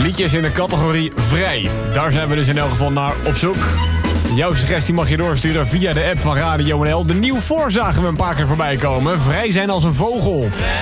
Liedjes in de categorie vrij. Daar zijn we dus in elk geval naar op zoek. Jouw suggestie mag je doorsturen via de app van Radio NL. De nieuw voor zagen we een paar keer voorbij komen. Vrij zijn als een vogel.